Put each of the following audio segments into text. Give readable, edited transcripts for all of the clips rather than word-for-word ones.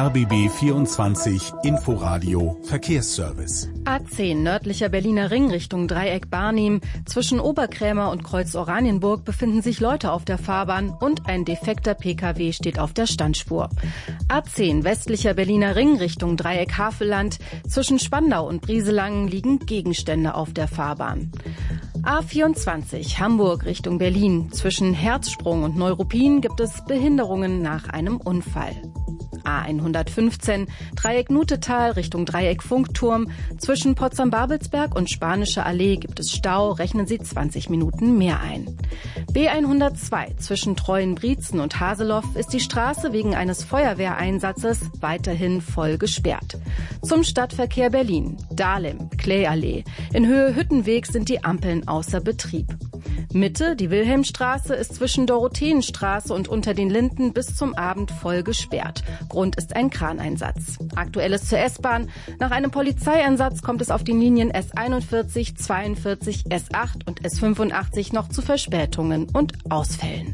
RBB 24 Inforadio Verkehrsservice. A10 nördlicher Berliner Ring Richtung Dreieck Barnim. Zwischen Oberkrämer und Kreuz Oranienburg befinden sich Leute auf der Fahrbahn und ein defekter Pkw steht auf der Standspur. A10 westlicher Berliner Ring Richtung Dreieck Havelland. Zwischen Spandau und Brieselangen liegen Gegenstände auf der Fahrbahn. A24 Hamburg Richtung Berlin. Zwischen Herzsprung und Neuruppin gibt es Behinderungen nach einem Unfall. A115 Dreieck Nutetal Richtung Dreieck Funkturm. Zwischen Potsdam-Babelsberg und Spanische Allee gibt es Stau, rechnen Sie 20 Minuten mehr ein. B102 zwischen Treuenbrietzen und Haseloff ist die Straße wegen eines Feuerwehreinsatzes weiterhin voll gesperrt. Zum Stadtverkehr Berlin, Dahlem, Klee-Allee. In Höhe Hüttenweg sind die Ampeln außer Betrieb. Mitte, die Wilhelmstraße, ist zwischen Dorotheenstraße und unter den Linden bis zum Abend voll gesperrt. Grund ist ein Kraneinsatz. Aktuelles zur S-Bahn. Nach einem Polizeieinsatz kommt es auf den Linien S41, 42, S8 und S85 noch zu Verspätungen und Ausfällen.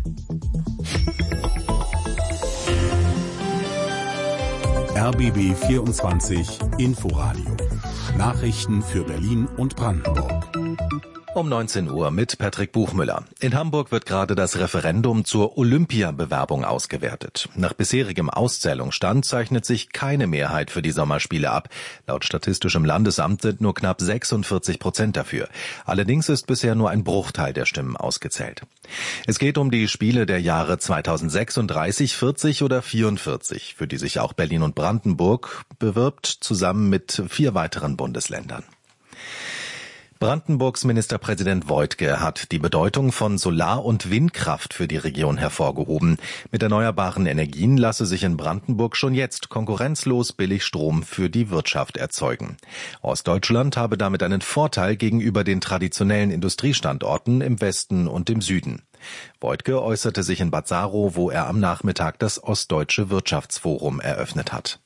RBB 24 Inforadio. Nachrichten für Berlin und Brandenburg. Um 19 Uhr mit Patrick Buchmüller. In Hamburg wird gerade das Referendum zur Olympiabewerbung ausgewertet. Nach bisherigem Auszählungsstand zeichnet sich keine Mehrheit für die Sommerspiele ab. Laut Statistischem Landesamt sind nur knapp 46% dafür. Allerdings ist bisher nur ein Bruchteil der Stimmen ausgezählt. Es geht um die Spiele der Jahre 2036, 40 oder 44, für die sich auch Berlin und Brandenburg bewirbt, zusammen mit 4 weiteren Bundesländern. Brandenburgs Ministerpräsident Woidke hat die Bedeutung von Solar- und Windkraft für die Region hervorgehoben. Mit erneuerbaren Energien lasse sich in Brandenburg schon jetzt konkurrenzlos billig Strom für die Wirtschaft erzeugen. Ostdeutschland habe damit einen Vorteil gegenüber den traditionellen Industriestandorten im Westen und im Süden. Woidke äußerte sich in Bad Saro, wo er am Nachmittag das Ostdeutsche Wirtschaftsforum eröffnet hat.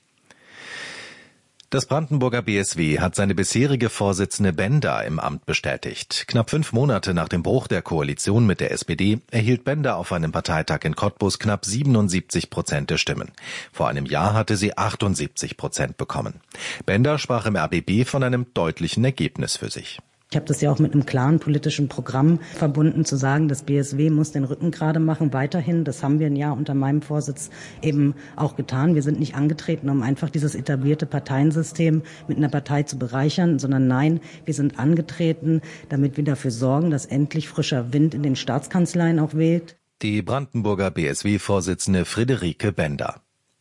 Das Brandenburger BSW hat seine bisherige Vorsitzende Bender im Amt bestätigt. Knapp 5 Monate nach dem Bruch der Koalition mit der SPD erhielt Bender auf einem Parteitag in Cottbus knapp 77% der Stimmen. Vor einem Jahr hatte sie 78% bekommen. Bender sprach im RBB von einem deutlichen Ergebnis für sich. Ich habe das ja auch mit einem klaren politischen Programm verbunden, zu sagen, das BSW muss den Rücken gerade machen, weiterhin. Das haben wir ein Jahr unter meinem Vorsitz eben auch getan. Wir sind nicht angetreten, um einfach dieses etablierte Parteiensystem mit einer Partei zu bereichern, sondern nein, wir sind angetreten, damit wir dafür sorgen, dass endlich frischer Wind in den Staatskanzleien auch weht. Die Brandenburger BSW-Vorsitzende Friederike Bender.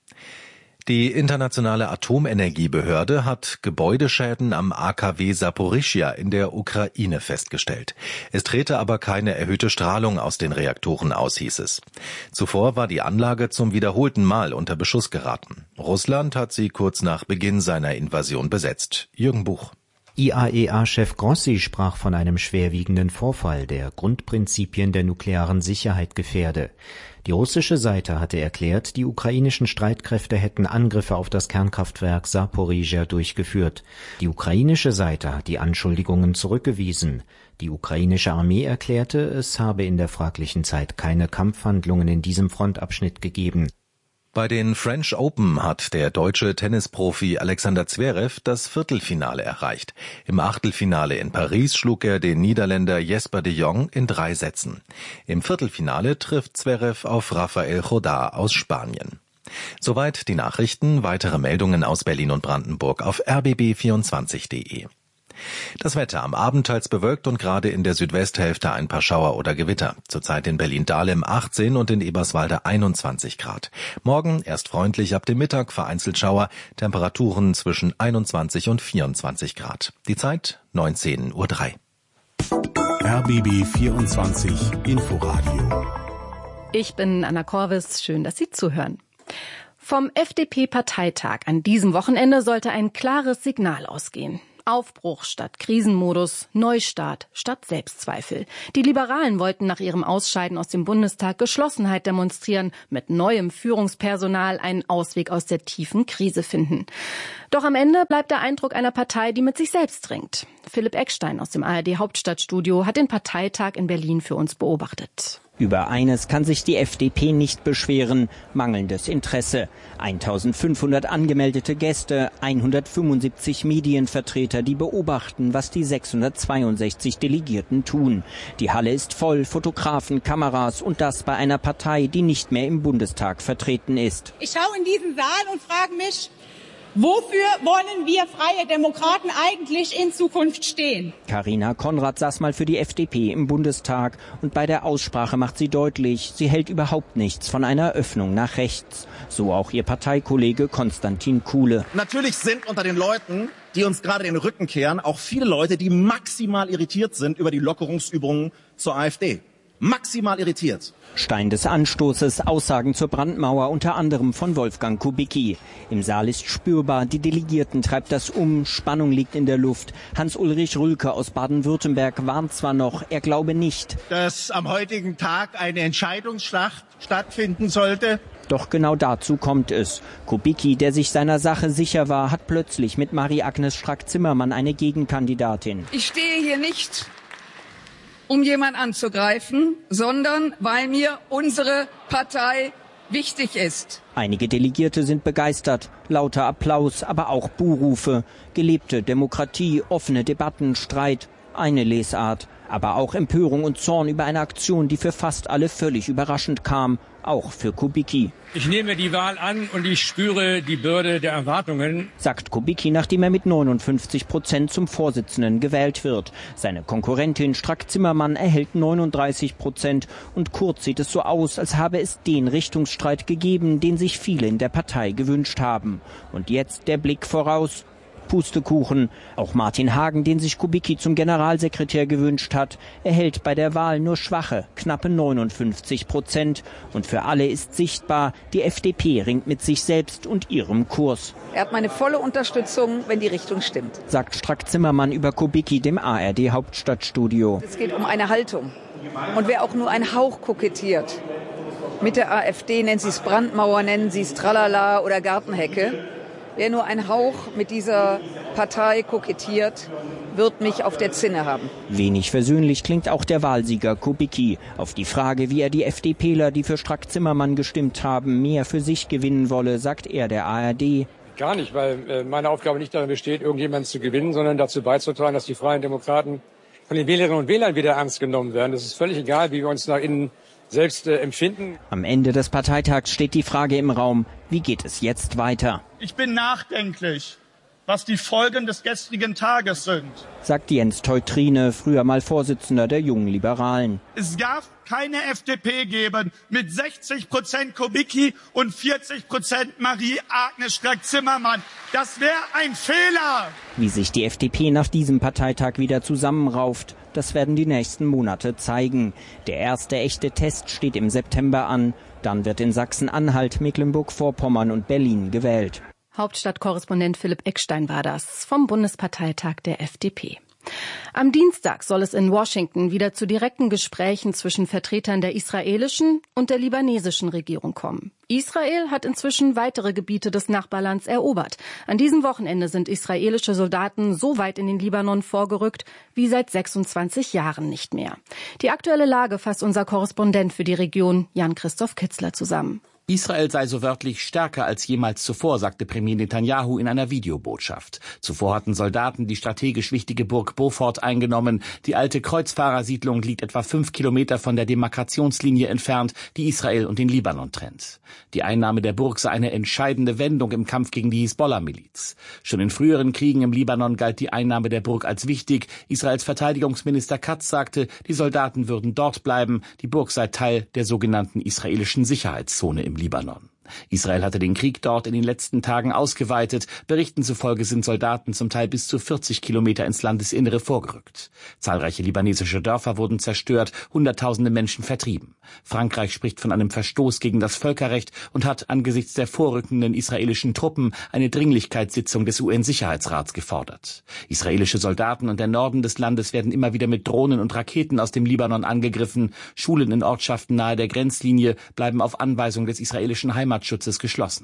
Die Internationale Atomenergiebehörde hat Gebäudeschäden am AKW Saporischschja in der Ukraine festgestellt. Es trete aber keine erhöhte Strahlung aus den Reaktoren aus, hieß es. Zuvor war die Anlage zum wiederholten Mal unter Beschuss geraten. Russland hat sie kurz nach Beginn seiner Invasion besetzt. Jürgen Buch. IAEA-Chef Grossi sprach von einem schwerwiegenden Vorfall, der Grundprinzipien der nuklearen Sicherheit gefährde. Die russische Seite hatte erklärt, die ukrainischen Streitkräfte hätten Angriffe auf das Kernkraftwerk Saporischschja durchgeführt. Die ukrainische Seite hat die Anschuldigungen zurückgewiesen. Die ukrainische Armee erklärte, es habe in der fraglichen Zeit keine Kampfhandlungen in diesem Frontabschnitt gegeben. Bei den French Open hat der deutsche Tennisprofi Alexander Zverev das Viertelfinale erreicht. Im Achtelfinale in Paris schlug er den Niederländer Jesper de Jong in 3 Sätzen. Im Viertelfinale trifft Zverev auf Rafael Jodá aus Spanien. Soweit die Nachrichten. Weitere Meldungen aus Berlin und Brandenburg auf rbb24.de. Das Wetter am Abend teils bewölkt und gerade in der Südwesthälfte ein paar Schauer oder Gewitter. Zurzeit in Berlin-Dahlem 18 und in Eberswalde 21 Grad. Morgen erst freundlich, ab dem Mittag vereinzelt Schauer, Temperaturen zwischen 21 und 24 Grad. Die Zeit 19:03 Uhr. RBB 24 Inforadio. Ich bin Anna Korvis, schön, dass Sie zuhören. Vom FDP-Parteitag an diesem Wochenende sollte ein klares Signal ausgehen. Aufbruch statt Krisenmodus, Neustart statt Selbstzweifel. Die Liberalen wollten nach ihrem Ausscheiden aus dem Bundestag Geschlossenheit demonstrieren, mit neuem Führungspersonal einen Ausweg aus der tiefen Krise finden. Doch am Ende bleibt der Eindruck einer Partei, die mit sich selbst ringt. Philipp Eckstein aus dem ARD Hauptstadtstudio hat den Parteitag in Berlin für uns beobachtet. Über eines kann sich die FDP nicht beschweren: mangelndes Interesse. 1500 angemeldete Gäste, 175 Medienvertreter, die beobachten, was die 662 Delegierten tun. Die Halle ist voll, Fotografen, Kameras, und das bei einer Partei, die nicht mehr im Bundestag vertreten ist. Ich schaue in diesen Saal und frage mich, wofür wollen wir Freie Demokraten eigentlich in Zukunft stehen? Carina Konrad saß mal für die FDP im Bundestag, und bei der Aussprache macht sie deutlich, sie hält überhaupt nichts von einer Öffnung nach rechts. So auch ihr Parteikollege Konstantin Kuhle. Natürlich sind unter den Leuten, die uns gerade den Rücken kehren, auch viele Leute, die maximal irritiert sind über die Lockerungsübungen zur AfD. Maximal irritiert. Stein des Anstoßes, Aussagen zur Brandmauer, unter anderem von Wolfgang Kubicki. Im Saal ist spürbar, die Delegierten treibt das um, Spannung liegt in der Luft. Hans-Ulrich Rülke aus Baden-Württemberg warnt zwar noch, er glaube nicht, dass am heutigen Tag eine Entscheidungsschlacht stattfinden sollte. Doch genau dazu kommt es. Kubicki, der sich seiner Sache sicher war, hat plötzlich mit Marie-Agnes Strack-Zimmermann eine Gegenkandidatin. Ich stehe hier nicht, um jemand anzugreifen, sondern weil mir unsere Partei wichtig ist. Einige Delegierte sind begeistert, lauter Applaus, aber auch Buhrufe. Gelebte Demokratie, offene Debatten, Streit, eine Lesart. Aber auch Empörung und Zorn über eine Aktion, die für fast alle völlig überraschend kam, auch für Kubicki. Ich nehme die Wahl an und ich spüre die Bürde der Erwartungen, sagt Kubicki, nachdem er mit 59% zum Vorsitzenden gewählt wird. Seine Konkurrentin Strack-Zimmermann erhält 39% und kurz sieht es so aus, als habe es den Richtungsstreit gegeben, den sich viele in der Partei gewünscht haben. Und jetzt der Blick voraus. Pustekuchen. Auch Martin Hagen, den sich Kubicki zum Generalsekretär gewünscht hat, erhält bei der Wahl nur schwache, knappe 59%. Und für alle ist sichtbar, die FDP ringt mit sich selbst und ihrem Kurs. Er hat meine volle Unterstützung, wenn die Richtung stimmt, sagt Strack-Zimmermann über Kubicki dem ARD-Hauptstadtstudio. Es geht um eine Haltung. Und wer auch nur einen Hauch kokettiert mit der AfD, nennen Sie es Brandmauer, nennen Sie es Tralala oder Gartenhecke, wer nur ein Hauch mit dieser Partei kokettiert, wird mich auf der Zinne haben. Wenig versöhnlich klingt auch der Wahlsieger Kubicki. Auf die Frage, wie er die FDPler, die für Strack-Zimmermann gestimmt haben, mehr für sich gewinnen wolle, sagt er der ARD: gar nicht, weil meine Aufgabe nicht darin besteht, irgendjemanden zu gewinnen, sondern dazu beizutragen, dass die Freien Demokraten von den Wählerinnen und Wählern wieder ernst genommen werden. Das ist völlig egal, wie wir uns nach innen selbst empfinden. Am Ende des Parteitags steht die Frage im Raum, wie geht es jetzt weiter? Ich bin nachdenklich, was die Folgen des gestrigen Tages sind, sagt Jens Teutrine, früher mal Vorsitzender der Jungen Liberalen. Es darf keine FDP geben mit 60% Kubicki und 40% Marie-Agnes Strack-Zimmermann. Das wäre ein Fehler. Wie sich die FDP nach diesem Parteitag wieder zusammenrauft, das werden die nächsten Monate zeigen. Der erste echte Test steht im September an. Dann wird in Sachsen-Anhalt, Mecklenburg-Vorpommern und Berlin gewählt. Hauptstadtkorrespondent Philipp Eckstein war das vom Bundesparteitag der FDP. Am Dienstag soll es in Washington wieder zu direkten Gesprächen zwischen Vertretern der israelischen und der libanesischen Regierung kommen. Israel hat inzwischen weitere Gebiete des Nachbarlands erobert. An diesem Wochenende sind israelische Soldaten so weit in den Libanon vorgerückt wie seit 26 Jahren nicht mehr. Die aktuelle Lage fasst unser Korrespondent für die Region Jan-Christoph Kitzler zusammen. Israel sei so wörtlich stärker als jemals zuvor, sagte Premier Netanyahu in einer Videobotschaft. Zuvor hatten Soldaten die strategisch wichtige Burg Beaufort eingenommen. Die alte Kreuzfahrersiedlung liegt etwa 5 Kilometer von der Demarkationslinie entfernt, die Israel und den Libanon trennt. Die Einnahme der Burg sei eine entscheidende Wendung im Kampf gegen die Hisbollah-Miliz. Schon in früheren Kriegen im Libanon galt die Einnahme der Burg als wichtig. Israels Verteidigungsminister Katz sagte, die Soldaten würden dort bleiben. Die Burg sei Teil der sogenannten israelischen Sicherheitszone im Libanon. Israel hatte den Krieg dort in den letzten Tagen ausgeweitet. Berichten zufolge sind Soldaten zum Teil bis zu 40 Kilometer ins Landesinnere vorgerückt. Zahlreiche libanesische Dörfer wurden zerstört, Hunderttausende Menschen vertrieben. Frankreich spricht von einem Verstoß gegen das Völkerrecht und hat angesichts der vorrückenden israelischen Truppen eine Dringlichkeitssitzung des UN-Sicherheitsrats gefordert. Israelische Soldaten und der Norden des Landes werden immer wieder mit Drohnen und Raketen aus dem Libanon angegriffen. Schulen in Ortschaften nahe der Grenzlinie bleiben auf Anweisung des israelischen Heimatschutzes geschlossen.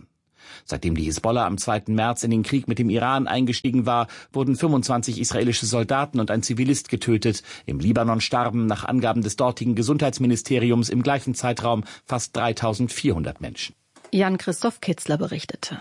Seitdem die Hisbollah am 2. März in den Krieg mit dem Iran eingestiegen war, wurden 25 israelische Soldaten und ein Zivilist getötet. Im Libanon starben nach Angaben des dortigen Gesundheitsministeriums im gleichen Zeitraum fast 3.400 Menschen. Jan-Christoph Kitzler berichtete.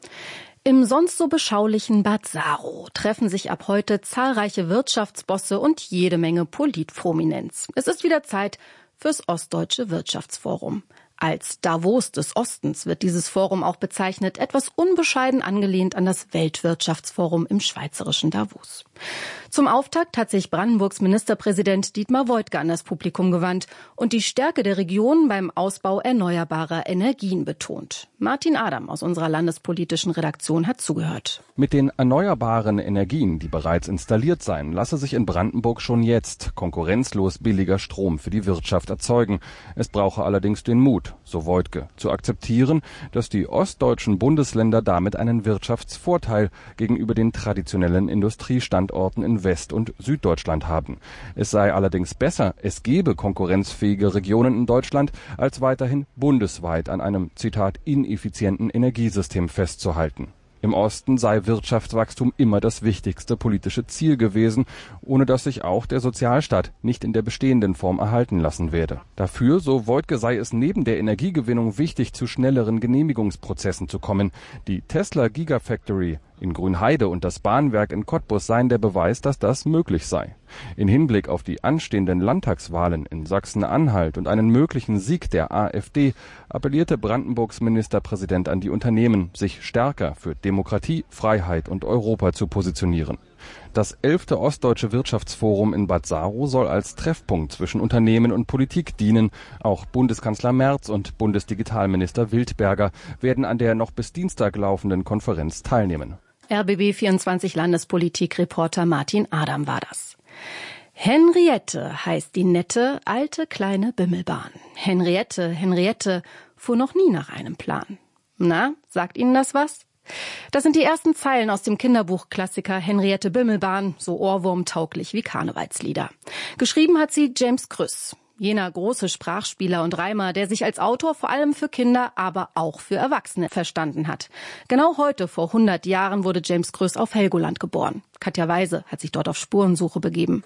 Im sonst so beschaulichen Bad Saro treffen sich ab heute zahlreiche Wirtschaftsbosse und jede Menge Politprominenz. Es ist wieder Zeit fürs Ostdeutsche Wirtschaftsforum. Als Davos des Ostens wird dieses Forum auch bezeichnet, etwas unbescheiden angelehnt an das Weltwirtschaftsforum im schweizerischen Davos. Zum Auftakt hat sich Brandenburgs Ministerpräsident Dietmar Woidke an das Publikum gewandt und die Stärke der Region beim Ausbau erneuerbarer Energien betont. Martin Adam aus unserer landespolitischen Redaktion hat zugehört. Mit den erneuerbaren Energien, die bereits installiert seien, lasse sich in Brandenburg schon jetzt konkurrenzlos billiger Strom für die Wirtschaft erzeugen. Es brauche allerdings den Mut, so Woidke, zu akzeptieren, dass die ostdeutschen Bundesländer damit einen Wirtschaftsvorteil gegenüber den traditionellen Industriestandorten in West- und Süddeutschland haben. Es sei allerdings besser, es gebe konkurrenzfähige Regionen in Deutschland, als weiterhin bundesweit an einem, Zitat, ineffizienten Energiesystem festzuhalten. Im Osten sei Wirtschaftswachstum immer das wichtigste politische Ziel gewesen, ohne dass sich auch der Sozialstaat nicht in der bestehenden Form erhalten lassen werde. Dafür, so Woidke, sei es neben der Energiegewinnung wichtig, zu schnelleren Genehmigungsprozessen zu kommen. Die Tesla Gigafactory in Grünheide und das Bahnwerk in Cottbus seien der Beweis, dass das möglich sei. In Hinblick auf die anstehenden Landtagswahlen in Sachsen-Anhalt und einen möglichen Sieg der AfD appellierte Brandenburgs Ministerpräsident an die Unternehmen, sich stärker für Demokratie, Freiheit und Europa zu positionieren. Das 11. Ostdeutsche Wirtschaftsforum in Bad Saro soll als Treffpunkt zwischen Unternehmen und Politik dienen. Auch Bundeskanzler Merz und Bundesdigitalminister Wildberger werden an der noch bis Dienstag laufenden Konferenz teilnehmen. RBB 24 Landespolitik-Reporter Martin Adam war das. Henriette heißt die nette, alte, kleine Bimmelbahn. Henriette fuhr noch nie nach einem Plan. Na, sagt Ihnen das was? Das sind die ersten Zeilen aus dem Kinderbuchklassiker Henriette Bimmelbahn, so ohrwurmtauglich wie Karnevalslieder. Geschrieben hat sie James Krüss, jener große Sprachspieler und Reimer, der sich als Autor vor allem für Kinder, aber auch für Erwachsene verstanden hat. Genau heute, vor 100 Jahren, wurde James Krüss auf Helgoland geboren. Katja Weise hat sich dort auf Spurensuche begeben.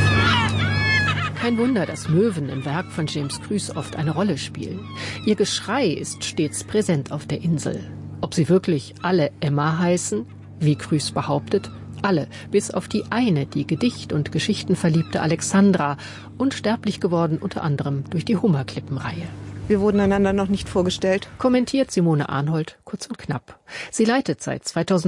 Kein Wunder, dass Möwen im Werk von James Krüss oft eine Rolle spielen. Ihr Geschrei ist stets präsent auf der Insel. Ob sie wirklich alle Emma heißen, wie Krüss behauptet, alle, bis auf die eine, die Gedicht- und Geschichtenverliebte Alexandra, unsterblich geworden unter anderem durch die Hummerklippenreihe. Wir wurden einander noch nicht vorgestellt. Kommentiert Simone Arnhold kurz und knapp. Sie leitet seit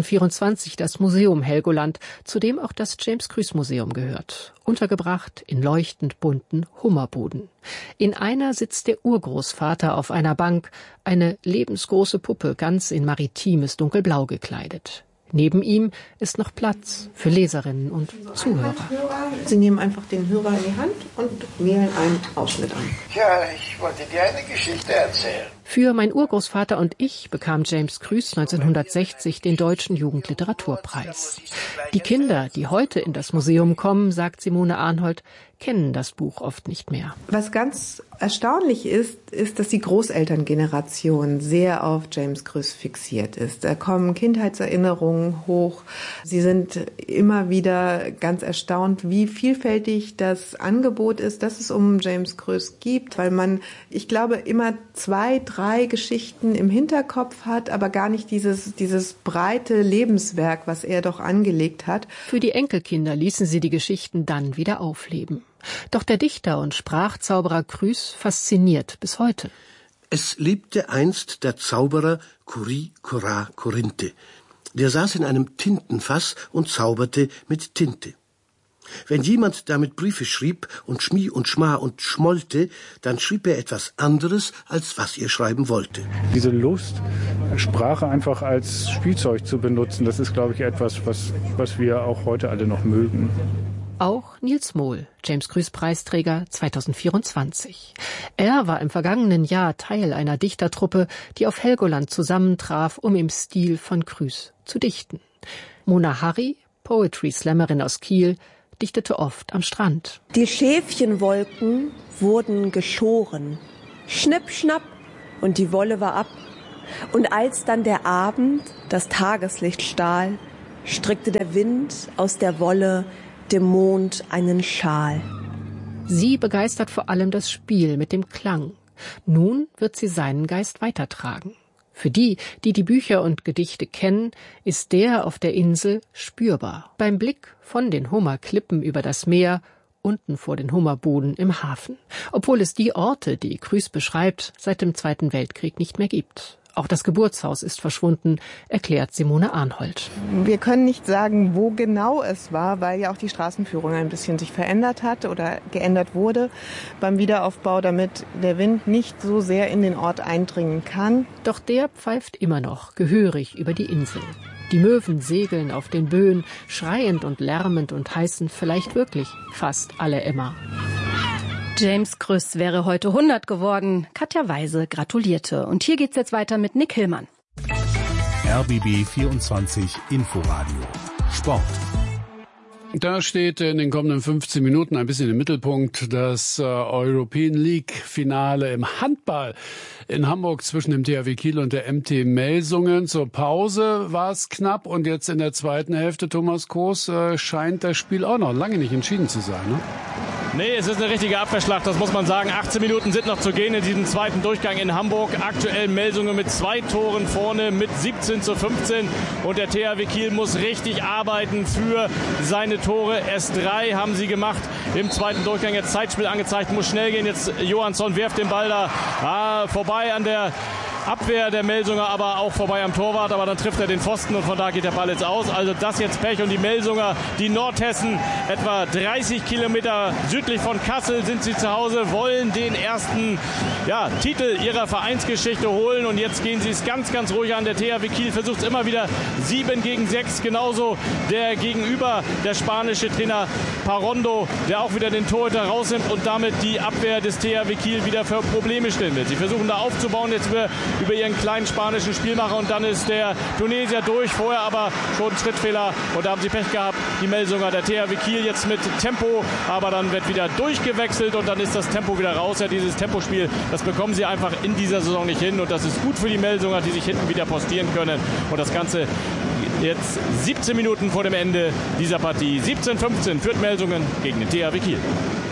2024 das Museum Helgoland, zu dem auch das James-Krüss-Museum gehört. Untergebracht in leuchtend bunten Hummerbuden. In einer sitzt der Urgroßvater auf einer Bank, eine lebensgroße Puppe, ganz in maritimes Dunkelblau gekleidet. Neben ihm ist noch Platz für Leserinnen und Zuhörer. Sie nehmen einfach den Hörer in die Hand und wählen einen Ausschnitt an. Ja, ich wollte dir eine Geschichte erzählen. Für Mein Urgroßvater und ich bekam James Krüss 1960 den Deutschen Jugendliteraturpreis. Die Kinder, die heute in das Museum kommen, sagt Simone Arnhold, kennen das Buch oft nicht mehr. Was ganz erstaunlich ist, dass die Großelterngeneration sehr auf James Krüss fixiert ist. Da kommen Kindheitserinnerungen hoch. Sie sind immer wieder ganz erstaunt, wie vielfältig das Angebot ist, das es um James Krüss gibt, weil man, ich glaube, immer 2, 3 Geschichten im Hinterkopf hat, aber gar nicht dieses breite Lebenswerk, was er doch angelegt hat. Für die Enkelkinder ließen sie die Geschichten dann wieder aufleben. Doch der Dichter und Sprachzauberer Krüss fasziniert bis heute. Es lebte einst der Zauberer Kuri Kora Korinthe. Der saß in einem Tintenfass und zauberte mit Tinte. Wenn jemand damit Briefe schrieb und Schmi und Schma und schmollte, dann schrieb er etwas anderes, als was er schreiben wollte. Diese Lust, Sprache einfach als Spielzeug zu benutzen, das ist, glaube ich, etwas, was wir auch heute alle noch mögen. Auch Nils Mohl, James Krüss Preisträger 2024. Er war im vergangenen Jahr Teil einer Dichtertruppe, die auf Helgoland zusammentraf, um im Stil von Krüss zu dichten. Mona Harry, Poetry Slammerin aus Kiel, dichtete oft am Strand. Die Schäfchenwolken wurden geschoren. Schnipp, schnapp, und die Wolle war ab. Und als dann der Abend das Tageslicht stahl, strickte der Wind aus der Wolle dem Mond einen Schal. Sie begeistert vor allem das Spiel mit dem Klang. Nun wird sie seinen Geist weitertragen. Für die, die die Bücher und Gedichte kennen, ist der auf der Insel spürbar. Beim Blick von den Hummerklippen über das Meer, unten vor den Hummerbuden im Hafen. Obwohl es die Orte, die Krüß beschreibt, seit dem Zweiten Weltkrieg nicht mehr gibt. Auch das Geburtshaus ist verschwunden, erklärt Simone Arnhold. Wir können nicht sagen, wo genau es war, weil ja auch die Straßenführung ein bisschen sich verändert hat oder geändert wurde beim Wiederaufbau, damit der Wind nicht so sehr in den Ort eindringen kann. Doch der pfeift immer noch gehörig über die Insel. Die Möwen segeln auf den Böen, schreiend und lärmend und heißen vielleicht wirklich fast alle Emma. James Krüß wäre heute 100 geworden. Katja Weise gratulierte. Und hier geht's jetzt weiter mit Nick Hillmann. RBB 24 Inforadio Sport. Da steht in den kommenden 15 Minuten ein bisschen im Mittelpunkt das European League Finale im Handball in Hamburg zwischen dem THW Kiel und der MT Melsungen. Zur Pause war es knapp und jetzt in der zweiten Hälfte, Thomas Koos, scheint das Spiel auch noch lange nicht entschieden zu sein, ne? Nee, es ist eine richtige Abwehrschlacht, das muss man sagen. 18 Minuten sind noch zu gehen in diesem zweiten Durchgang in Hamburg. Aktuell Melsungen mit 2 Toren vorne mit 17:15. Und der THW Kiel muss richtig arbeiten für seine Tore. Erst 3 haben sie gemacht im zweiten Durchgang. Jetzt Zeitspiel angezeigt, muss schnell gehen. Jetzt Johansson werft den Ball da vorbei an der Abwehr der Melsunger, aber auch vorbei am Torwart, aber dann trifft er den Pfosten und von da geht der Ball jetzt aus. Also das jetzt Pech und die Melsunger, die Nordhessen, etwa 30 Kilometer südlich von Kassel sind sie zu Hause, wollen den ersten Titel ihrer Vereinsgeschichte holen und jetzt gehen sie es ganz, ganz ruhig an. Der THW Kiel versucht es immer wieder 7-6, genauso der Gegenüber, der spanische Trainer Parrondo, der auch wieder den Torhüter rausnimmt und damit die Abwehr des THW Kiel wieder für Probleme stellen wird. Sie versuchen da aufzubauen, jetzt über ihren kleinen spanischen Spielmacher und dann ist der Tunesier durch, vorher aber schon ein Schrittfehler und da haben sie Pech gehabt, die Melsunger. Der THW Kiel jetzt mit Tempo, aber dann wird wieder durchgewechselt und dann ist das Tempo wieder raus. Ja, dieses Tempospiel, das bekommen sie einfach in dieser Saison nicht hin und das ist gut für die Melsunger, die sich hinten wieder postieren können und das Ganze jetzt 17 Minuten vor dem Ende dieser Partie. 17:15 führt Melsungen gegen den THW Kiel.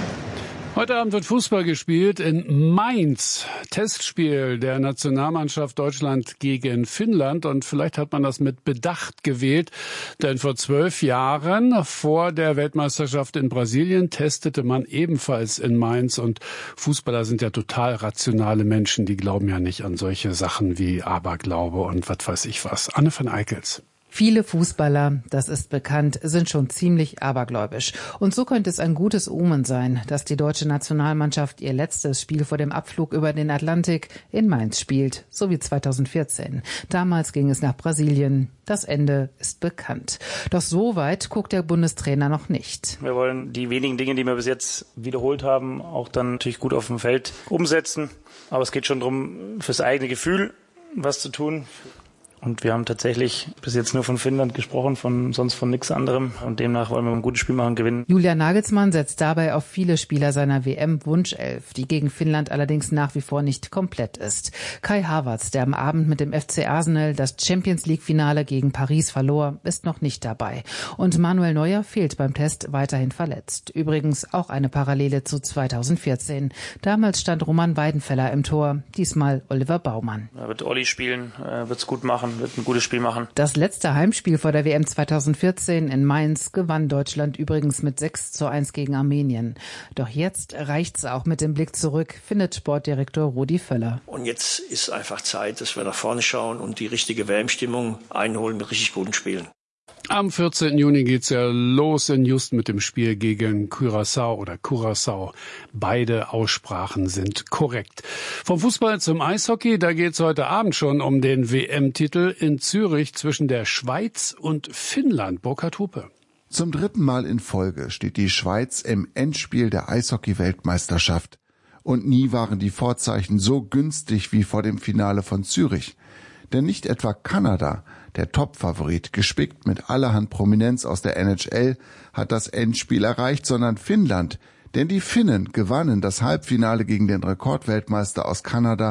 Heute Abend wird Fußball gespielt in Mainz. Testspiel der Nationalmannschaft Deutschland gegen Finnland. Und vielleicht hat man das mit Bedacht gewählt, denn vor 12 Jahren, vor der Weltmeisterschaft in Brasilien, testete man ebenfalls in Mainz. Und Fußballer sind ja total rationale Menschen, die glauben ja nicht an solche Sachen wie Aberglaube und was weiß ich was. Anne van Eickels. Viele Fußballer, das ist bekannt, sind schon ziemlich abergläubisch. Und so könnte es ein gutes Omen sein, dass die deutsche Nationalmannschaft ihr letztes Spiel vor dem Abflug über den Atlantik in Mainz spielt, so wie 2014. Damals ging es nach Brasilien. Das Ende ist bekannt. Doch so weit guckt der Bundestrainer noch nicht. Wir wollen die wenigen Dinge, die wir bis jetzt wiederholt haben, auch dann natürlich gut auf dem Feld umsetzen. Aber es geht schon darum, fürs eigene Gefühl was zu tun. Und wir haben tatsächlich bis jetzt nur von Finnland gesprochen, sonst von nichts anderem. Und demnach wollen wir ein gutes Spiel machen und gewinnen. Julian Nagelsmann setzt dabei auf viele Spieler seiner WM-Wunschelf, die gegen Finnland allerdings nach wie vor nicht komplett ist. Kai Havertz, der am Abend mit dem FC Arsenal das Champions-League-Finale gegen Paris verlor, ist noch nicht dabei. Und Manuel Neuer fehlt beim Test weiterhin verletzt. Übrigens auch eine Parallele zu 2014. Damals stand Roman Weidenfeller im Tor, diesmal Oliver Baumann. Da wird Olli spielen, wird's gut machen. Wird ein gutes Spiel machen. Das letzte Heimspiel vor der WM 2014 in Mainz gewann Deutschland übrigens mit 6:1 gegen Armenien. Doch jetzt reicht's auch mit dem Blick zurück, findet Sportdirektor Rudi Völler. Und jetzt ist einfach Zeit, dass wir nach vorne schauen und die richtige WM-Stimmung einholen mit richtig guten Spielen. Am 14. Juni geht's ja los in Houston mit dem Spiel gegen Curaçao. Beide Aussprachen sind korrekt. Vom Fußball zum Eishockey, da geht's heute Abend schon um den WM-Titel in Zürich zwischen der Schweiz und Finnland. Burkhard Hupe. Zum 3. Mal in Folge steht die Schweiz im Endspiel der Eishockey-Weltmeisterschaft. Und nie waren die Vorzeichen so günstig wie vor dem Finale von Zürich. Denn nicht etwa Kanada, der Topfavorit, gespickt mit allerhand Prominenz aus der NHL, hat das Endspiel erreicht, sondern Finnland. Denn die Finnen gewannen das Halbfinale gegen den Rekordweltmeister aus Kanada,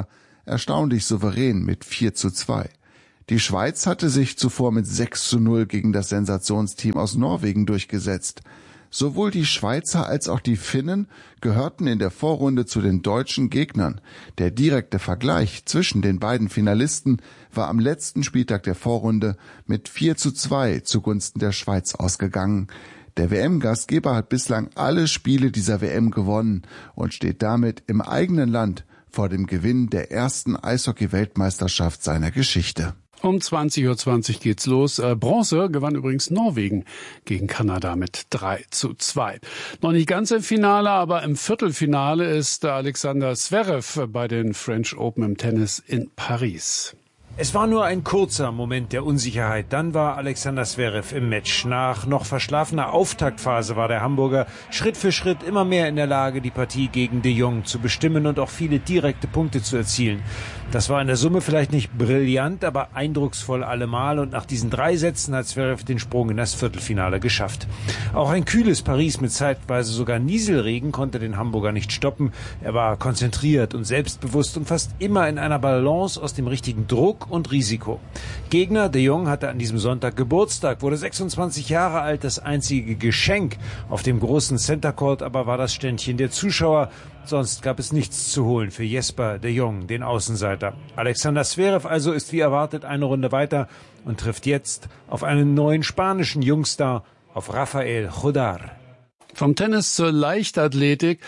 erstaunlich souverän mit 4:2. Die Schweiz hatte sich zuvor mit 6:0 gegen das Sensationsteam aus Norwegen durchgesetzt. Sowohl die Schweizer als auch die Finnen gehörten in der Vorrunde zu den deutschen Gegnern. Der direkte Vergleich zwischen den beiden Finalisten war am letzten Spieltag der Vorrunde mit 4:2 zugunsten der Schweiz ausgegangen. Der WM-Gastgeber hat bislang alle Spiele dieser WM gewonnen und steht damit im eigenen Land vor dem Gewinn der ersten Eishockey-Weltmeisterschaft seiner Geschichte. Um 20:20 Uhr geht's los. Bronze gewann übrigens Norwegen gegen Kanada mit 3:2. Noch nicht ganz im Finale, aber im Viertelfinale ist Alexander Zverev bei den French Open im Tennis in Paris. Es war nur ein kurzer Moment der Unsicherheit. Dann war Alexander Zverev im Match. Nach noch verschlafener Auftaktphase war der Hamburger Schritt für Schritt immer mehr in der Lage, die Partie gegen de Jong zu bestimmen und auch viele direkte Punkte zu erzielen. Das war in der Summe vielleicht nicht brillant, aber eindrucksvoll allemal. Und nach diesen 3 Sätzen hat Zverev den Sprung in das Viertelfinale geschafft. Auch ein kühles Paris mit zeitweise sogar Nieselregen konnte den Hamburger nicht stoppen. Er war konzentriert und selbstbewusst und fast immer in einer Balance aus dem richtigen Druck und Risiko. Gegner de Jong hatte an diesem Sonntag Geburtstag, wurde 26 Jahre alt. Das einzige Geschenk auf dem großen Center Court aber war das Ständchen der Zuschauer. Sonst gab es nichts zu holen für Jesper de Jong, den Außenseiter. Alexander Zverev also ist wie erwartet eine Runde weiter und trifft jetzt auf einen neuen spanischen Jungstar, auf Rafael Jodar. Vom Tennis zur Leichtathletik.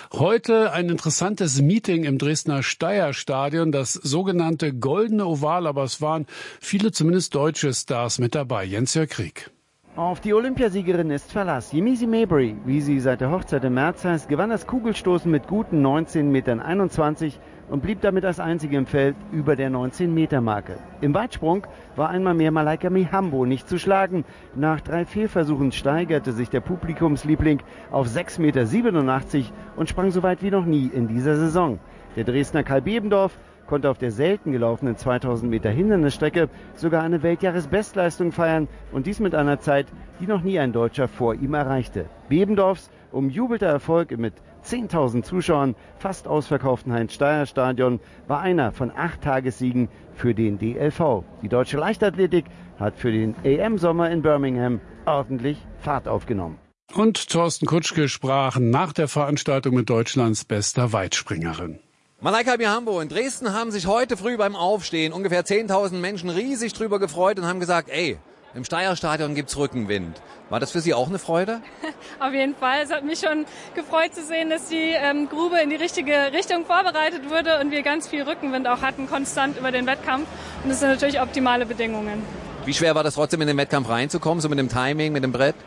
Heute ein interessantes Meeting im Dresdner Steyrstadion, das sogenannte Goldene Oval, aber es waren viele, zumindest deutsche Stars mit dabei. Jens-Jörg Krieg. Auf die Olympiasiegerin ist Verlass. Yemisi Mabry, wie sie seit der Hochzeit im März heißt, gewann das Kugelstoßen mit guten 19,21 Metern und blieb damit als einzige im Feld über der 19-Meter-Marke. Im Weitsprung war einmal mehr Malaika Mihambo nicht zu schlagen. Nach 3 Fehlversuchen steigerte sich der Publikumsliebling auf 6,87 Meter und sprang so weit wie noch nie in dieser Saison. Der Dresdner Kai Bebendorf konnte auf der selten gelaufenen 2000 Meter Hindernisstrecke sogar eine Weltjahresbestleistung feiern und dies mit einer Zeit, die noch nie ein Deutscher vor ihm erreichte. Bebendorfs umjubelter Erfolg mit 10.000 Zuschauern, fast ausverkauften Heinz-Steyr-Stadion, war einer von 8 Tagessiegen für den DLV. Die deutsche Leichtathletik hat für den EM-Sommer in Birmingham ordentlich Fahrt aufgenommen. Und Thorsten Kutschke sprach nach der Veranstaltung mit Deutschlands bester Weitspringerin. Malaika Mihambo, in Dresden haben sich heute früh beim Aufstehen ungefähr 10.000 Menschen riesig drüber gefreut und haben gesagt, ey, im Steyrstadion gibt's Rückenwind. War das für Sie auch eine Freude? Auf jeden Fall. Es hat mich schon gefreut zu sehen, dass die Grube in die richtige Richtung vorbereitet wurde und wir ganz viel Rückenwind auch hatten, konstant über den Wettkampf. Und das sind natürlich optimale Bedingungen. Wie schwer war das trotzdem in den Wettkampf reinzukommen, so mit dem Timing, mit dem Brett?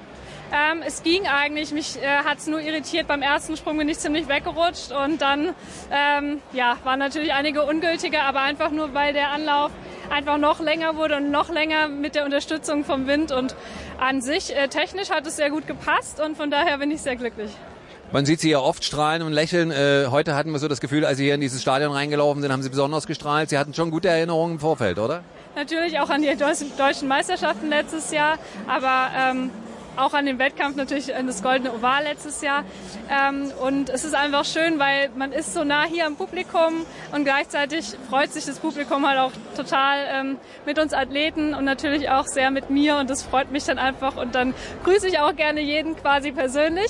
Es ging eigentlich, mich hat es nur irritiert, beim ersten Sprung bin ich ziemlich weggerutscht und dann waren natürlich einige ungültige, aber einfach nur, weil der Anlauf einfach noch länger wurde und noch länger mit der Unterstützung vom Wind und an sich technisch hat es sehr gut gepasst und von daher bin ich sehr glücklich. Man sieht Sie ja oft strahlen und lächeln. Heute hatten wir so das Gefühl, als Sie hier in dieses Stadion reingelaufen sind, haben Sie besonders gestrahlt. Sie hatten schon gute Erinnerungen im Vorfeld, oder? Natürlich auch an die deutschen Meisterschaften letztes Jahr, aber auch an den Wettkampf natürlich an das Goldene Oval letztes Jahr. Und es ist einfach schön, weil man ist so nah hier am Publikum und gleichzeitig freut sich das Publikum halt auch total mit uns Athleten und natürlich auch sehr mit mir und das freut mich dann einfach und dann grüße ich auch gerne jeden quasi persönlich,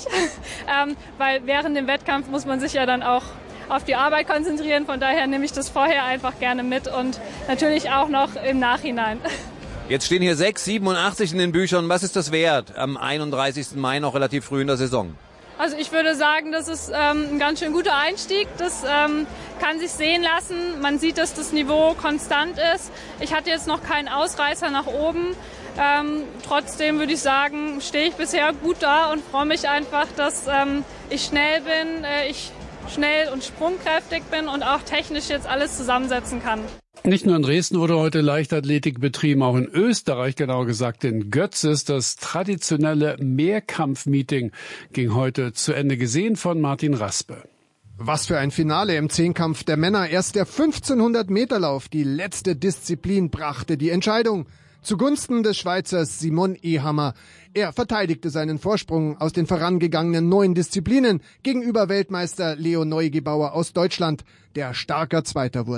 weil während dem Wettkampf muss man sich ja dann auch auf die Arbeit konzentrieren, von daher nehme ich das vorher einfach gerne mit und natürlich auch noch im Nachhinein. Jetzt stehen hier 6,87 in den Büchern. Was ist das wert am 31. Mai noch relativ früh in der Saison? Also ich würde sagen, das ist ein ganz schön guter Einstieg. Das kann sich sehen lassen. Man sieht, dass das Niveau konstant ist. Ich hatte jetzt noch keinen Ausreißer nach oben. Trotzdem würde ich sagen, stehe ich bisher gut da und freue mich einfach, dass ich schnell bin, ich schnell und sprungkräftig bin und auch technisch jetzt alles zusammensetzen kann. Nicht nur in Dresden wurde heute Leichtathletik betrieben, auch in Österreich, genauer gesagt in Götzis. Das traditionelle Mehrkampf-Meeting ging heute zu Ende, gesehen von Martin Raspe. Was für ein Finale im Zehnkampf der Männer. Erst der 1500-Meter-Lauf, die letzte Disziplin, brachte die Entscheidung. Zugunsten des Schweizers Simon Ehammer. Er verteidigte seinen Vorsprung aus den vorangegangenen 9 Disziplinen gegenüber Weltmeister Leo Neugebauer aus Deutschland, der starker Zweiter wurde.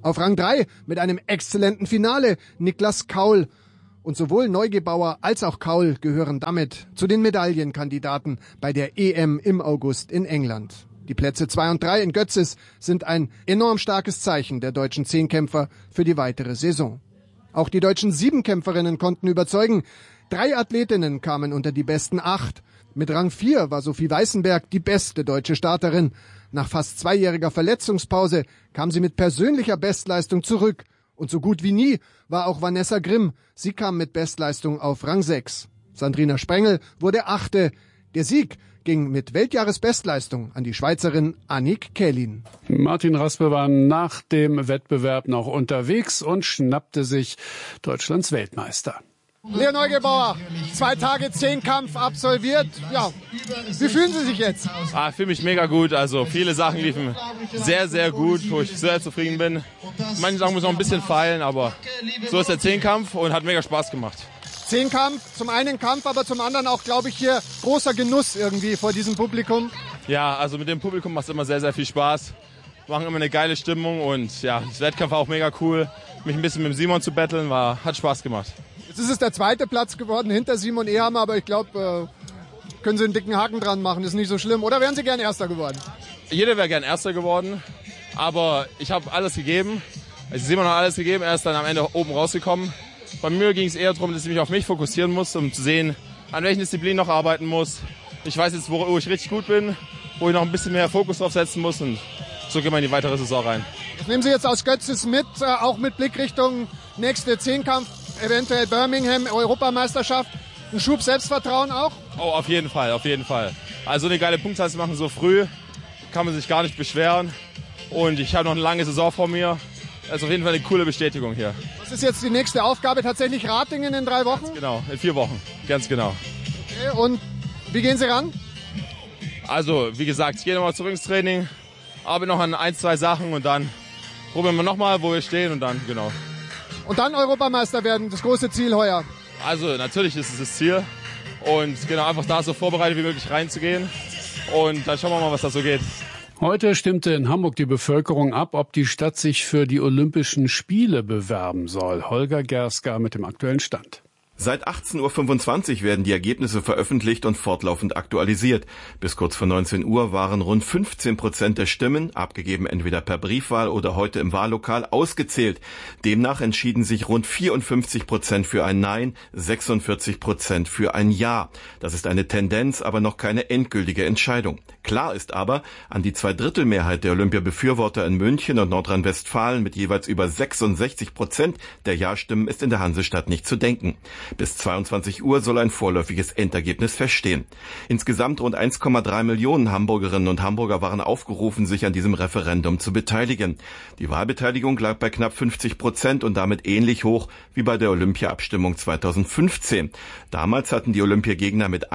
Auf Rang 3 mit einem exzellenten Finale Niklas Kaul. Und sowohl Neugebauer als auch Kaul gehören damit zu den Medaillenkandidaten bei der EM im August in England. Die Plätze 2 und 3 in Götzis sind ein enorm starkes Zeichen der deutschen Zehnkämpfer für die weitere Saison. Auch die deutschen Siebenkämpferinnen konnten überzeugen. 3 Athletinnen kamen unter die besten 8. Mit Rang 4 war Sophie Weißenberg die beste deutsche Starterin. Nach fast 2-jähriger Verletzungspause kam sie mit persönlicher Bestleistung zurück. Und so gut wie nie war auch Vanessa Grimm. Sie kam mit Bestleistung auf Rang 6. Sandrina Sprengel wurde 8. Der Sieg ging mit Weltjahresbestleistung an die Schweizerin Annick Kählin. Martin Raspe war nach dem Wettbewerb noch unterwegs und schnappte sich Deutschlands Weltmeister. Lea Neugebauer, 2 Tage Zehnkampf absolviert. Ja, wie fühlen Sie sich jetzt? Ich fühle mich mega gut. Also viele Sachen liefen sehr, sehr gut, wo ich sehr zufrieden bin. Manche Sachen muss noch ein bisschen feilen, aber so ist der Zehnkampf und hat mega Spaß gemacht. Zehnkampf, zum einen Kampf, aber zum anderen auch, glaube ich, hier großer Genuss irgendwie vor diesem Publikum. Ja, also mit dem Publikum macht es immer sehr, sehr viel Spaß. Wir machen immer eine geile Stimmung und ja, das Wettkampf war auch mega cool. Mich ein bisschen mit Simon zu battlen, hat Spaß gemacht. Jetzt ist es der 2. Platz geworden hinter Simon Ehammer, aber ich glaube, können Sie einen dicken Haken dran machen, ist nicht so schlimm. Oder wären Sie gern Erster geworden? Jeder wäre gern Erster geworden, aber ich habe alles gegeben. Also Simon hat alles gegeben, er ist dann am Ende oben rausgekommen. Bei mir ging es eher darum, dass ich mich auf mich fokussieren muss, um zu sehen, an welchen Disziplinen noch arbeiten muss. Ich weiß jetzt, wo ich richtig gut bin, wo ich noch ein bisschen mehr Fokus drauf setzen muss und so gehen wir in die weitere Saison rein. Was nehmen Sie jetzt aus Götzis mit, auch mit Blick Richtung nächste Zehnkampf, eventuell Birmingham, Europameisterschaft? Ein Schub Selbstvertrauen auch? Oh, auf jeden Fall, auf jeden Fall. Also eine geile Punktzahl zu machen so früh, kann man sich gar nicht beschweren. Und ich habe noch eine lange Saison vor mir. Also auf jeden Fall eine coole Bestätigung hier. Was ist jetzt die nächste Aufgabe? Tatsächlich Ratingen in 3 Wochen? Ganz genau, in 4 Wochen, ganz genau. Okay, und wie gehen Sie ran? Also, wie gesagt, ich gehe nochmal zurück ins Training, arbeite noch an 1, 2 Sachen und dann probieren wir nochmal, wo wir stehen und dann, genau. Und dann Europameister werden, das große Ziel heuer? Also, natürlich ist es das Ziel und genau, einfach da so vorbereitet wie möglich reinzugehen und dann schauen wir mal, was da so geht. Heute stimmte in Hamburg die Bevölkerung ab, ob die Stadt sich für die Olympischen Spiele bewerben soll. Holger Gerska mit dem aktuellen Stand. Seit 18.25 Uhr werden die Ergebnisse veröffentlicht und fortlaufend aktualisiert. Bis kurz vor 19 Uhr waren rund 15% der Stimmen, abgegeben entweder per Briefwahl oder heute im Wahllokal, ausgezählt. Demnach entschieden sich rund 54% für ein Nein, 46% für ein Ja. Das ist eine Tendenz, aber noch keine endgültige Entscheidung. Klar ist aber, an die 2/3 der Olympia-Befürworter in München und Nordrhein-Westfalen mit jeweils über 66% der Ja-Stimmen ist in der Hansestadt nicht zu denken. Bis 22 Uhr soll ein vorläufiges Endergebnis feststehen. Insgesamt rund 1,3 Millionen Hamburgerinnen und Hamburger waren aufgerufen, sich an diesem Referendum zu beteiligen. Die Wahlbeteiligung lag bei knapp 50% und damit ähnlich hoch wie bei der Olympia-Abstimmung 2015. Damals hatten die Olympiagegner mit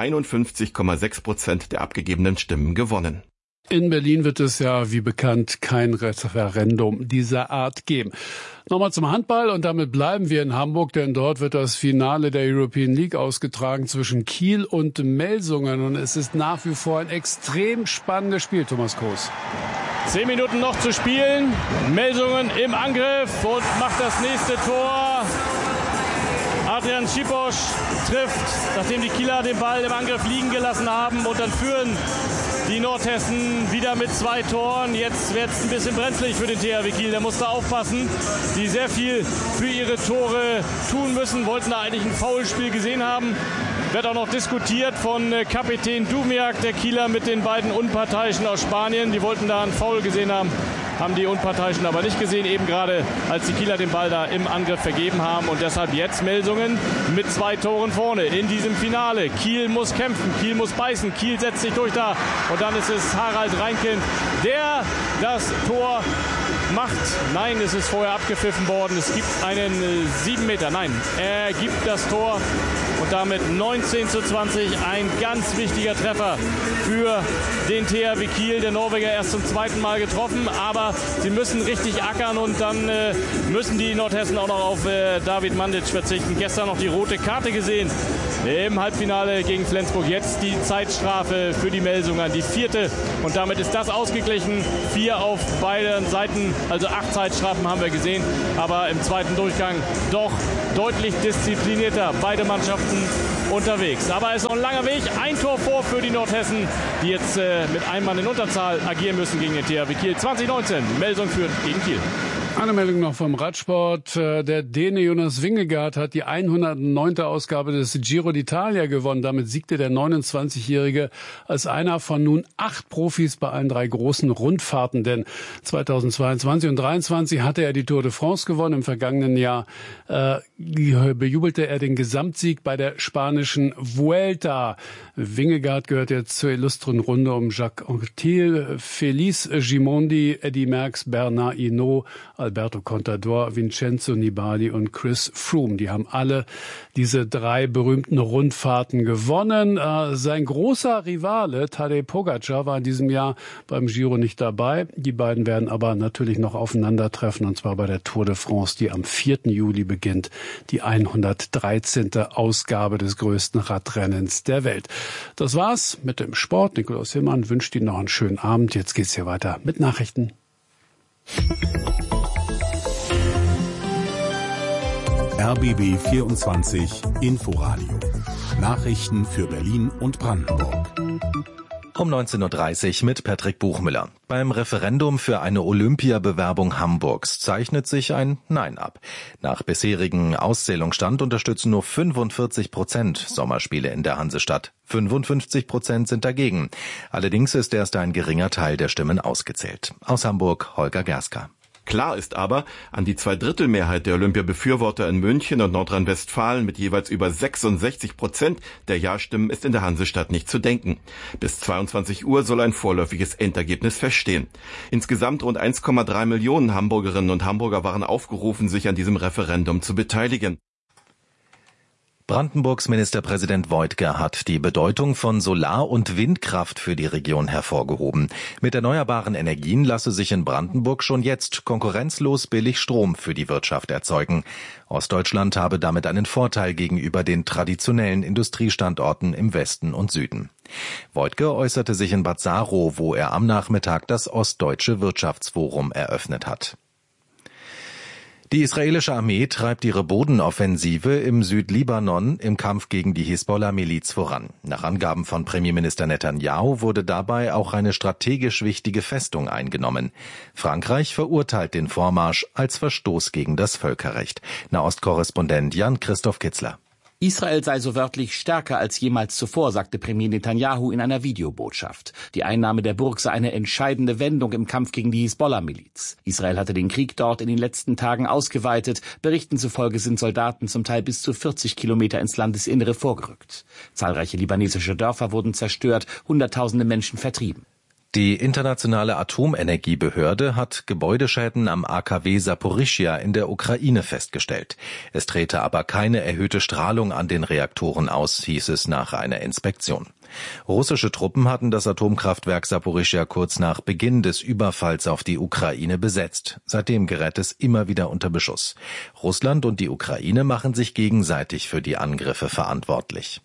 51,6% der abgegebenen Stimmen gewonnen. In Berlin wird es ja, wie bekannt, kein Referendum dieser Art geben. Nochmal zum Handball und damit bleiben wir in Hamburg, denn dort wird das Finale der European League ausgetragen zwischen Kiel und Melsungen und es ist nach wie vor ein extrem spannendes Spiel, Thomas Kroos. 10 Minuten noch zu spielen, Melsungen im Angriff und macht das nächste Tor. Adrian Schiposch trifft, nachdem die Kieler den Ball im Angriff liegen gelassen haben und dann führen die Nordhessen wieder mit 2 Toren. Jetzt wird es ein bisschen brenzlig für den THW Kiel. Der musste aufpassen, die sehr viel für ihre Tore tun müssen. Wollten da eigentlich ein Foulspiel gesehen haben. Wird auch noch diskutiert von Kapitän Dumiak, der Kieler, mit den beiden Unparteiischen aus Spanien. Die wollten da einen Foul gesehen haben. Haben die Unparteiischen aber nicht gesehen, eben gerade als die Kieler den Ball da im Angriff vergeben haben. Und deshalb jetzt Melsungen mit 2 Toren vorne in diesem Finale. Kiel muss kämpfen, Kiel muss beißen, Kiel setzt sich durch da. Und dann ist es Harald Reinkind, der das Tor macht. Nein, es ist vorher abgepfiffen worden. Es gibt einen 7 Meter. Nein, er gibt das Tor und damit 19:20. Ein ganz wichtiger Treffer für den THW Kiel. Der Norweger erst zum zweiten Mal getroffen, aber sie müssen richtig ackern und dann müssen die Nordhessen auch noch auf David Mandic verzichten. Gestern noch die rote Karte gesehen im Halbfinale gegen Flensburg. Jetzt die Zeitstrafe für die Melsungen, die 4. und damit ist das ausgeglichen. 4 auf beiden Seiten, also 8 Zeitstrafen haben wir gesehen, aber im zweiten Durchgang doch deutlich disziplinierter beide Mannschaften unterwegs. Aber es ist noch ein langer Weg, ein Tor vor für die Nordhessen, die jetzt mit einem Mann in Unterzahl agieren müssen gegen den THW Kiel. 2019, Melsung führt gegen Kiel. Eine Meldung noch vom Radsport. Der Däne Jonas Vingegaard hat die 109. Ausgabe des Giro d'Italia gewonnen. Damit siegte der 29-Jährige als einer von nun 8 Profis bei allen 3 großen Rundfahrten. Denn 2022 und 2023 hatte er die Tour de France gewonnen. Im vergangenen Jahr bejubelte er den Gesamtsieg bei der spanischen Vuelta. Vingegaard gehört jetzt zur illustren Runde um Jacques Anquetil, Felice Gimondi, Eddy Merckx, Bernard Hinault, Alberto Contador, Vincenzo Nibali und Chris Froome. Die haben alle diese 3 berühmten Rundfahrten gewonnen. Sein großer Rivale Tadej Pogačar war in diesem Jahr beim Giro nicht dabei. Die beiden werden aber natürlich noch aufeinandertreffen, und zwar bei der Tour de France, die am 4. Juli beginnt. Die 113. Ausgabe des größten Radrennens der Welt. Das war's mit dem Sport. Nikolaus Hillmann wünscht Ihnen noch einen schönen Abend. Jetzt geht's hier weiter mit Nachrichten. RBB 24 Inforadio. Nachrichten für Berlin und Brandenburg. Um 19:30 Uhr mit Patrick Buchmüller. Beim Referendum für eine Olympiabewerbung Hamburgs zeichnet sich ein Nein ab. Nach bisherigen Auszählungsstand unterstützen nur 45% Sommerspiele in der Hansestadt. 55% sind dagegen. Allerdings ist erst ein geringer Teil der Stimmen ausgezählt. Aus Hamburg Holger Gerska. Klar ist aber, an die 2/3 der Olympiabefürworter in München und Nordrhein-Westfalen mit jeweils über 66% der Ja-Stimmen ist in der Hansestadt nicht zu denken. Bis 22 Uhr soll ein vorläufiges Endergebnis feststehen. Insgesamt rund 1,3 Millionen Hamburgerinnen und Hamburger waren aufgerufen, sich an diesem Referendum zu beteiligen. Brandenburgs Ministerpräsident Woidke hat die Bedeutung von Solar- und Windkraft für die Region hervorgehoben. Mit erneuerbaren Energien lasse sich in Brandenburg schon jetzt konkurrenzlos billig Strom für die Wirtschaft erzeugen. Ostdeutschland habe damit einen Vorteil gegenüber den traditionellen Industriestandorten im Westen und Süden. Woidke äußerte sich in Bad Saro, wo er am Nachmittag das Ostdeutsche Wirtschaftsforum eröffnet hat. Die israelische Armee treibt ihre Bodenoffensive im Südlibanon im Kampf gegen die Hisbollah-Miliz voran. Nach Angaben von Premierminister Netanyahu wurde dabei auch eine strategisch wichtige Festung eingenommen. Frankreich verurteilt den Vormarsch als Verstoß gegen das Völkerrecht. Nahostkorrespondent Jan-Christoph Kitzler. Israel sei so wörtlich stärker als jemals zuvor, sagte Premier Netanyahu in einer Videobotschaft. Die Einnahme der Burg sei eine entscheidende Wendung im Kampf gegen die Hisbollah-Miliz. Israel hatte den Krieg dort in den letzten Tagen ausgeweitet. Berichten zufolge sind Soldaten zum Teil bis zu 40 Kilometer ins Landesinnere vorgerückt. Zahlreiche libanesische Dörfer wurden zerstört, Hunderttausende Menschen vertrieben. Die internationale Atomenergiebehörde hat Gebäudeschäden am AKW Saporischschja in der Ukraine festgestellt. Es trete aber keine erhöhte Strahlung an den Reaktoren aus, hieß es nach einer Inspektion. Russische Truppen hatten das Atomkraftwerk Saporischschja kurz nach Beginn des Überfalls auf die Ukraine besetzt. Seitdem gerät es immer wieder unter Beschuss. Russland und die Ukraine machen sich gegenseitig für die Angriffe verantwortlich.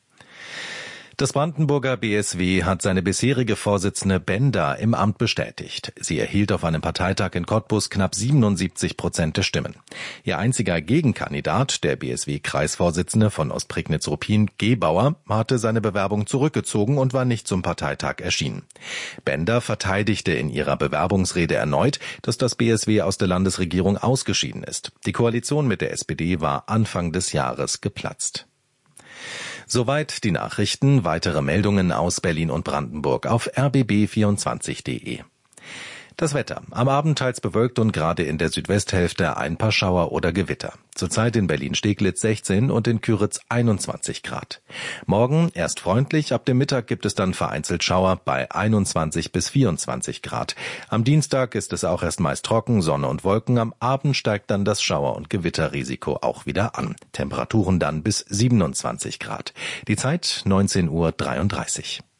Das Brandenburger BSW hat seine bisherige Vorsitzende Bender im Amt bestätigt. Sie erhielt auf einem Parteitag in Cottbus knapp 77% der Stimmen. Ihr einziger Gegenkandidat, der BSW-Kreisvorsitzende von Ostprignitz-Ruppin, Gebauer, hatte seine Bewerbung zurückgezogen und war nicht zum Parteitag erschienen. Bender verteidigte in ihrer Bewerbungsrede erneut, dass das BSW aus der Landesregierung ausgeschieden ist. Die Koalition mit der SPD war Anfang des Jahres geplatzt. Soweit die Nachrichten. Weitere Meldungen aus Berlin und Brandenburg auf rbb24.de. Das Wetter. Am Abend teils bewölkt und gerade in der Südwesthälfte ein paar Schauer oder Gewitter. Zurzeit in Berlin-Steglitz 16 und in Küritz 21 Grad. Morgen erst freundlich, ab dem Mittag gibt es dann vereinzelt Schauer bei 21 bis 24 Grad. Am Dienstag ist es auch erst meist trocken, Sonne und Wolken. Am Abend steigt dann das Schauer- und Gewitterrisiko auch wieder an. Temperaturen dann bis 27 Grad. Die Zeit 19:33 Uhr.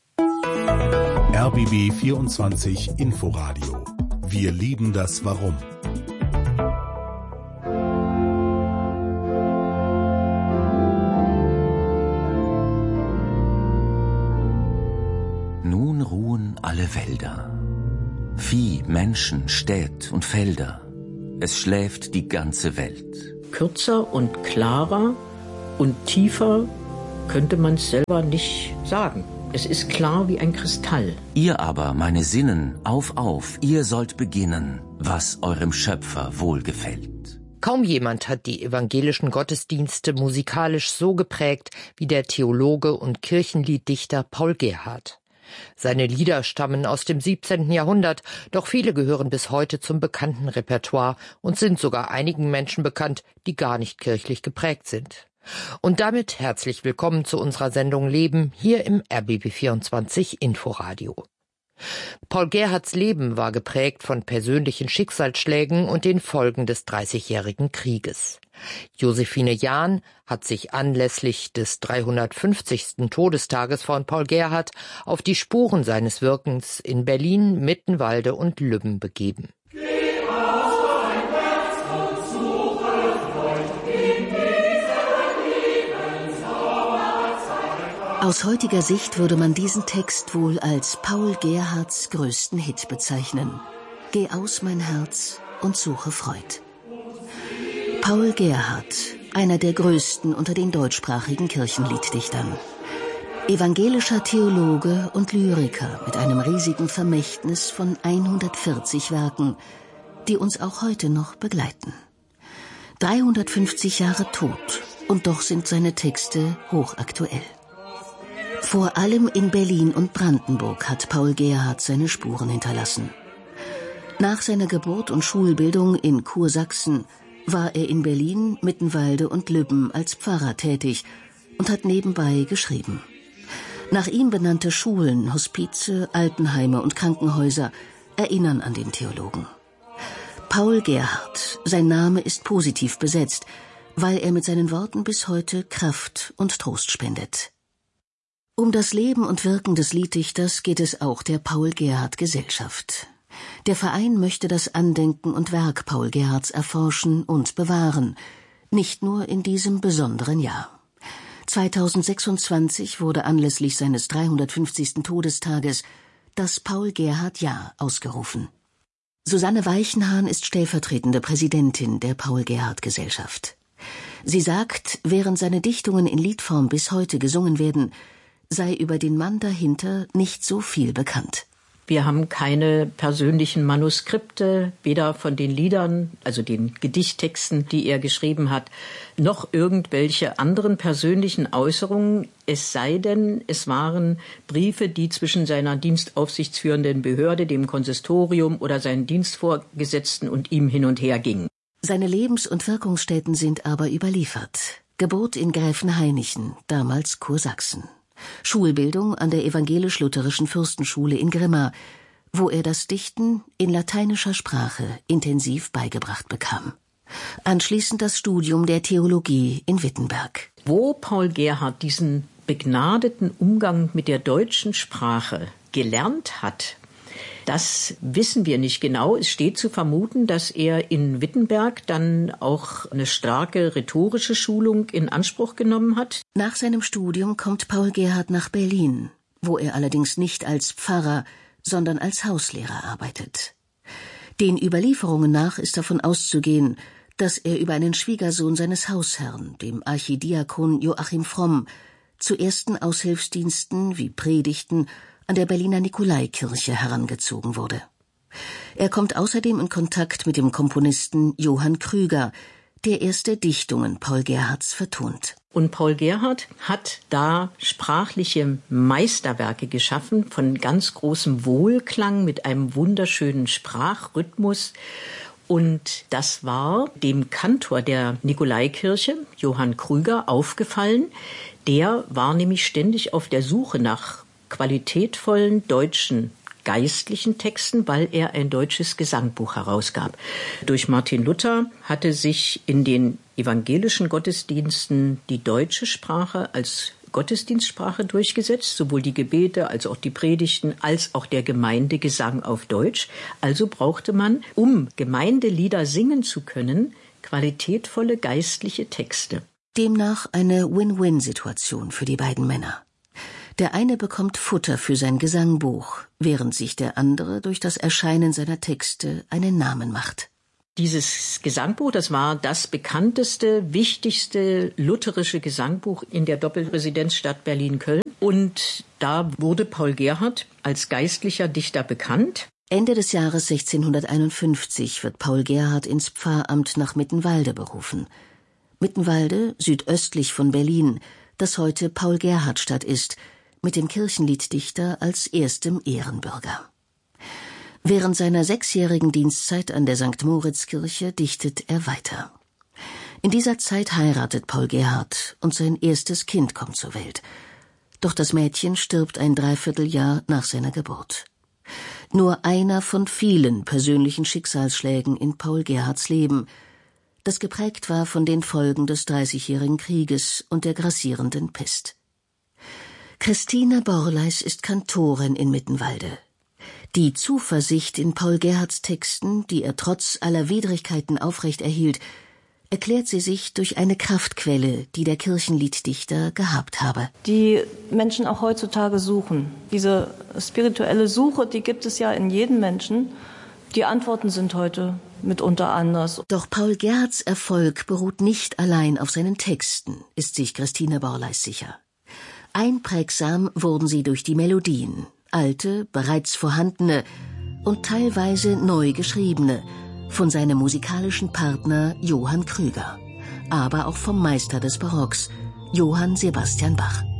RBB 24 Inforadio. Wir lieben das Warum. Nun ruhen alle Wälder. Vieh, Menschen, Städt und Felder. Es schläft die ganze Welt. Kürzer und klarer und tiefer könnte man es selber nicht sagen. Es ist klar wie ein Kristall. Ihr aber, meine Sinnen, auf, ihr sollt beginnen, was eurem Schöpfer wohlgefällt. Kaum jemand hat die evangelischen Gottesdienste musikalisch so geprägt wie der Theologe und Kirchenlieddichter Paul Gerhardt. Seine Lieder stammen aus dem 17. Jahrhundert, doch viele gehören bis heute zum bekannten Repertoire und sind sogar einigen Menschen bekannt, die gar nicht kirchlich geprägt sind. Und damit herzlich willkommen zu unserer Sendung Leben hier im RBB24 Inforadio. Paul Gerhardts Leben war geprägt von persönlichen Schicksalsschlägen und den Folgen des Dreißigjährigen Krieges. Josephine Jahn hat sich anlässlich des 350. Todestages von Paul Gerhardt auf die Spuren seines Wirkens in Berlin, Mittenwalde und Lübben begeben. Aus heutiger Sicht würde man diesen Text wohl als Paul Gerhardts größten Hit bezeichnen. Geh aus, mein Herz, und suche Freud. Paul Gerhardt, einer der größten unter den deutschsprachigen Kirchenlieddichtern. Evangelischer Theologe und Lyriker mit einem riesigen Vermächtnis von 140 Werken, die uns auch heute noch begleiten. 350 Jahre tot, und doch sind seine Texte hochaktuell. Vor allem in Berlin und Brandenburg hat Paul Gerhardt seine Spuren hinterlassen. Nach seiner Geburt und Schulbildung in Kursachsen war er in Berlin, Mittenwalde und Lübben als Pfarrer tätig und hat nebenbei geschrieben. Nach ihm benannte Schulen, Hospize, Altenheime und Krankenhäuser erinnern an den Theologen. Paul Gerhardt, sein Name ist positiv besetzt, weil er mit seinen Worten bis heute Kraft und Trost spendet. Um das Leben und Wirken des Lieddichters geht es auch der Paul-Gerhardt-Gesellschaft. Der Verein möchte das Andenken und Werk Paul Gerhardts erforschen und bewahren, nicht nur in diesem besonderen Jahr. 2026 wurde anlässlich seines 350. Todestages das Paul-Gerhardt-Jahr ausgerufen. Susanne Weichenhahn ist stellvertretende Präsidentin der Paul-Gerhardt-Gesellschaft. Sie sagt, während seine Dichtungen in Liedform bis heute gesungen werden, sei über den Mann dahinter nicht so viel bekannt. Wir haben keine persönlichen Manuskripte, weder von den Liedern, also den Gedichttexten, die er geschrieben hat, noch irgendwelche anderen persönlichen Äußerungen, es sei denn, es waren Briefe, die zwischen seiner dienstaufsichtsführenden Behörde, dem Konsistorium oder seinen Dienstvorgesetzten und ihm hin und her gingen. Seine Lebens- und Wirkungsstätten sind aber überliefert. Geburt in Gräfenhainichen, damals Kursachsen. Schulbildung an der evangelisch-lutherischen Fürstenschule in Grimma, wo er das Dichten in lateinischer Sprache intensiv beigebracht bekam. Anschließend das Studium der Theologie in Wittenberg. Wo Paul Gerhardt diesen begnadeten Umgang mit der deutschen Sprache gelernt hat, das wissen wir nicht genau. Es steht zu vermuten, dass er in Wittenberg dann auch eine starke rhetorische Schulung in Anspruch genommen hat. Nach seinem Studium kommt Paul Gerhardt nach Berlin, wo er allerdings nicht als Pfarrer, sondern als Hauslehrer arbeitet. Den Überlieferungen nach ist davon auszugehen, dass er über einen Schwiegersohn seines Hausherrn, dem Archidiakon Joachim Fromm, zu ersten Aushilfsdiensten wie Predigten an der Berliner Nikolaikirche herangezogen wurde. Er kommt außerdem in Kontakt mit dem Komponisten Johann Krüger, der erste Dichtungen Paul Gerhardts vertont. Und Paul Gerhardt hat da sprachliche Meisterwerke geschaffen von ganz großem Wohlklang mit einem wunderschönen Sprachrhythmus. Und das war dem Kantor der Nikolaikirche, Johann Krüger, aufgefallen. Der war nämlich ständig auf der Suche nach qualitätvollen deutschen geistlichen Texten, weil er ein deutsches Gesangbuch herausgab. Durch Martin Luther hatte sich in den evangelischen Gottesdiensten die deutsche Sprache als Gottesdienstsprache durchgesetzt, sowohl die Gebete als auch die Predigten, als auch der Gemeindegesang auf Deutsch. Also brauchte man, um Gemeindelieder singen zu können, qualitätvolle geistliche Texte. Demnach eine Win-Win-Situation für die beiden Männer. Der eine bekommt Futter für sein Gesangbuch, während sich der andere durch das Erscheinen seiner Texte einen Namen macht. Dieses Gesangbuch, das war das bekannteste, wichtigste lutherische Gesangbuch in der Doppelresidenzstadt Berlin-Köln. Und da wurde Paul Gerhardt als geistlicher Dichter bekannt. Ende des Jahres 1651 wird Paul Gerhardt ins Pfarramt nach Mittenwalde berufen. Mittenwalde, südöstlich von Berlin, das heute Paul-Gerhardt-Stadt ist, mit dem Kirchenlieddichter als erstem Ehrenbürger. Während seiner 6-jährigen Dienstzeit an der St. Moritz-Kirche dichtet er weiter. In dieser Zeit heiratet Paul Gerhardt und sein erstes Kind kommt zur Welt. Doch das Mädchen stirbt ein Dreivierteljahr nach seiner Geburt. Nur einer von vielen persönlichen Schicksalsschlägen in Paul Gerhardts Leben, das geprägt war von den Folgen des 30-jährigen Krieges und der grassierenden Pest. Christine Borleis ist Kantorin in Mittenwalde. Die Zuversicht in Paul Gerhardts Texten, die er trotz aller Widrigkeiten aufrechterhielt, erklärt sie sich durch eine Kraftquelle, die der Kirchenlieddichter gehabt habe. Die Menschen auch heutzutage suchen. Diese spirituelle Suche, die gibt es ja in jedem Menschen. Die Antworten sind heute mitunter anders. Doch Paul Gerhardts Erfolg beruht nicht allein auf seinen Texten, ist sich Christine Borleis sicher. Einprägsam wurden sie durch die Melodien, alte, bereits vorhandene und teilweise neu geschriebene, von seinem musikalischen Partner Johann Krüger, aber auch vom Meister des Barocks, Johann Sebastian Bach.